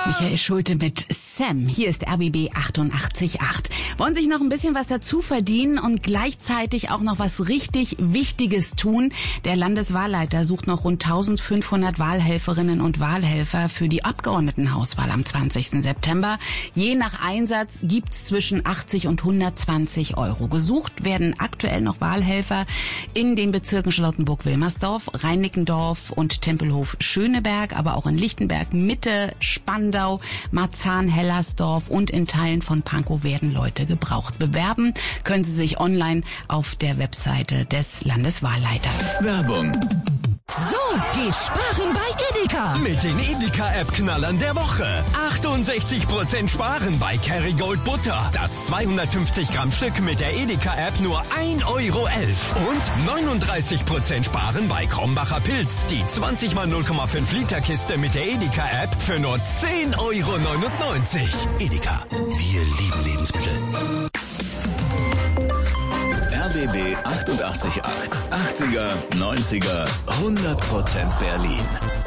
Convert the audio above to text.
Michael Schulte mit Sam. Hier ist RBB 88.8. Wollen sich noch ein bisschen was dazu verdienen und gleichzeitig auch noch was richtig Wichtiges tun? Der Landeswahlleiter sucht noch rund 1500 Wahlhelferinnen und Wahlhelfer für die Abgeordnetenhauswahl am 20. September. Je nach Einsatz gibt's zwischen 80 und 120 Euro. Gesucht werden aktuell noch Wahlhelfer in den Bezirken Charlottenburg-Wilmersdorf, Reinickendorf und Tempelhof-Schöneberg, aber auch in Lichtenberg, Mitte, Spandau, Marzahn-Hellersdorf und in Teilen von Pankow werden Leute gebraucht. Bewerben können Sie sich online auf der Webseite des Landeswahlleiters. Werbung. So, geh sparen bei Edeka. Mit den Edeka-App-Knallern der Woche. 68% sparen bei Kerrygold Butter. Das 250 Gramm Stück mit der Edeka-App nur 1,11 Euro. Und 39% sparen bei Krombacher Pilz. Die 20 mal 0,5 Liter Kiste mit der Edeka-App für nur 10,99 Euro. Edeka, wir lieben Lebensmittel. RBB 88.8. 80er, 90er, 100% Berlin.